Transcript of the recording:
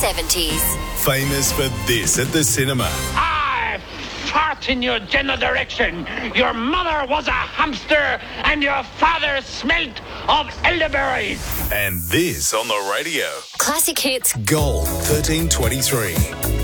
70s. Famous for this at the cinema. I fart in your general direction. Your mother was a hamster and your father smelt of elderberries. And this on the radio. Classic hits. Gold 1323.